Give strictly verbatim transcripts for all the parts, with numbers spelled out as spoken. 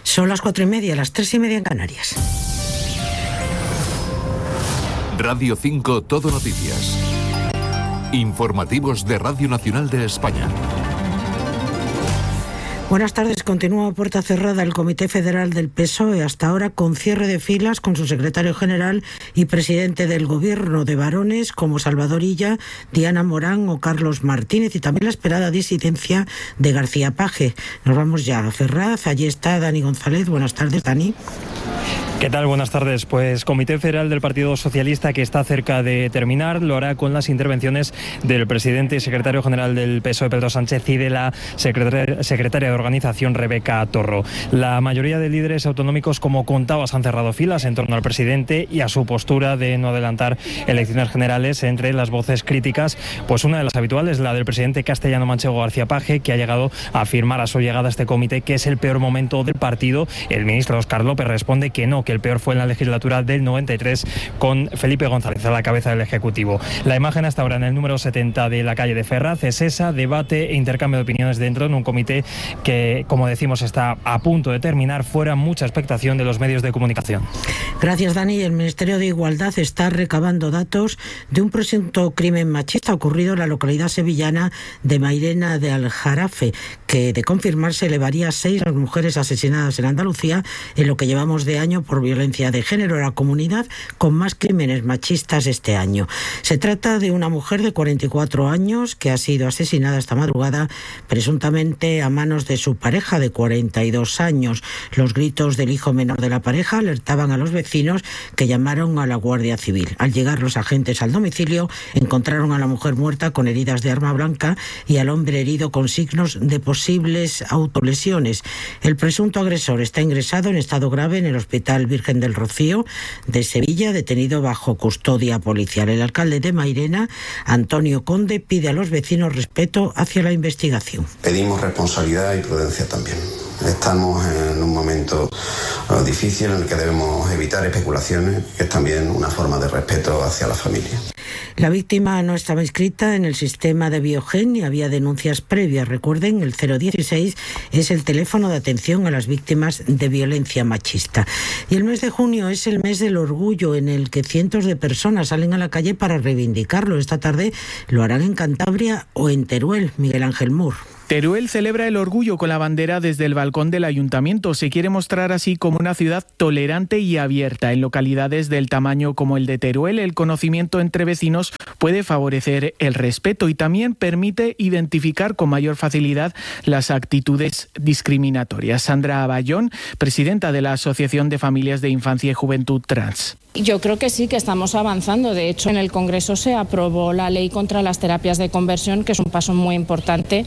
Son las cuatro y media, las tres y media en Canarias. Radio cinco Todo Noticias. Informativos de Radio Nacional de España. Buenas tardes. Continúa a puerta cerrada el Comité Federal del P S O E, hasta ahora con cierre de filas con su secretario general y presidente del Gobierno, de varones como Salvador Illa, Diana Morán o Carlos Martínez, y también la esperada disidencia de García Paje. Nos vamos ya a Ferraz. Allí está Dani González. Buenas tardes, Dani. ¿Qué tal? Buenas tardes. Pues Comité Federal del Partido Socialista, que está cerca de terminar, lo hará con las intervenciones del presidente y secretario general del P S O E, Pedro Sánchez, y de la secretaria, secretaria de organización, Rebeca Torro. La mayoría de líderes autonómicos, como contabas, han cerrado filas en torno al presidente y a su postura de no adelantar elecciones generales. Entre las voces críticas, pues una de las habituales, la del presidente castellano-manchego García Paje, que ha llegado a afirmar a su llegada a este comité que es el peor momento del partido. El ministro Óscar López responde que no, que el peor fue en la legislatura del noventa y tres, con Felipe González a la cabeza del Ejecutivo. La imagen hasta ahora en el número setenta de la calle de Ferraz es esa: debate e intercambio de opiniones dentro de un comité que, como decimos, está a punto de terminar, fuera mucha expectación de los medios de comunicación. Gracias, Dani. El Ministerio de Igualdad está recabando datos de un presunto crimen machista ocurrido en la localidad sevillana de Mairena de Aljarafe, que, de confirmarse, elevaría a seis las mujeres asesinadas en Andalucía en lo que llevamos de año por violencia de género, la comunidad con más crímenes machistas este año. Se trata de una mujer de cuarenta y cuatro años que ha sido asesinada esta madrugada, presuntamente a manos de su pareja de cuarenta y dos años. Los gritos del hijo menor de la pareja alertaban a los vecinos, que llamaron a la Guardia Civil. Al llegar los agentes al domicilio, encontraron a la mujer muerta con heridas de arma blanca y al hombre herido con signos de posibles autolesiones. El presunto agresor está ingresado en estado grave en el Hospital Virgen del Rocío de Sevilla, detenido bajo custodia policial. El alcalde de Mairena, Antonio Conde, pide a los vecinos respeto hacia la investigación. Pedimos responsabilidad y prudencia también. Estamos en un momento difícil en el que debemos evitar especulaciones, que es también una forma de respeto hacia la familia. La víctima no estaba inscrita en el sistema de Biogen y había denuncias previas. Recuerden, el cero dieciséis es el teléfono de atención a las víctimas de violencia machista. Y el mes de junio es el mes del orgullo, en el que cientos de personas salen a la calle para reivindicarlo. Esta tarde lo harán en Cantabria o en Teruel. Miguel Ángel Mur. Teruel celebra el orgullo con la bandera desde el balcón del ayuntamiento. Se quiere mostrar así como una ciudad tolerante y abierta. En localidades del tamaño como el de Teruel, el conocimiento entre vecinos puede favorecer el respeto y también permite identificar con mayor facilidad las actitudes discriminatorias. Sandra Bayón, presidenta de la Asociación de Familias de Infancia y Juventud Trans. Yo creo que sí, que estamos avanzando. De hecho, en el Congreso se aprobó la ley contra las terapias de conversión, que es un paso muy importante.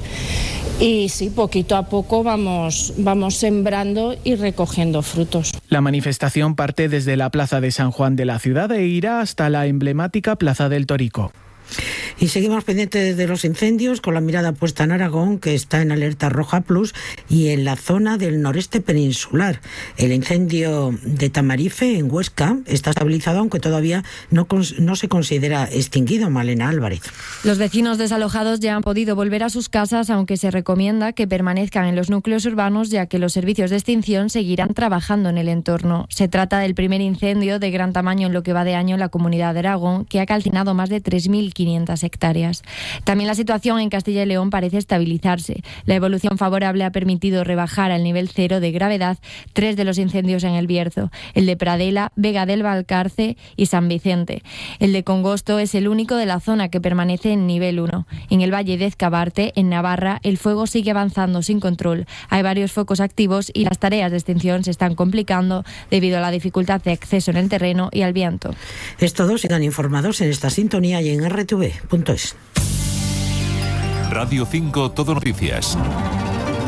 Y sí, poquito a poco vamos, vamos sembrando y recogiendo frutos. La manifestación parte desde la Plaza de San Juan de la ciudad e irá hasta la emblemática Plaza del Torico. Y seguimos pendientes de los incendios, con la mirada puesta en Aragón, que está en alerta roja plus, y en la zona del noreste peninsular. El incendio de Tamarife, en Huesca, está estabilizado, aunque todavía no, no se considera extinguido. Malena Álvarez. Los vecinos desalojados ya han podido volver a sus casas, aunque se recomienda que permanezcan en los núcleos urbanos, ya que los servicios de extinción seguirán trabajando en el entorno. Se trata del primer incendio de gran tamaño en lo que va de año en la comunidad de Aragón, que ha calcinado más de tres mil quinientas hectáreas. También la situación en Castilla y León parece estabilizarse. La evolución favorable ha permitido rebajar al nivel cero de gravedad tres de los incendios en el Bierzo: el de Pradela, Vega del Valcarce y San Vicente. El de Congosto es el único de la zona que permanece en nivel uno. En el Valle de Ezcabarte, en Navarra, el fuego sigue avanzando sin control. Hay varios focos activos y las tareas de extinción se están complicando debido a la dificultad de acceso en el terreno y al viento. Es todo. Sigan informados en esta sintonía y en R T V punto es. Radio cinco Todo Noticias.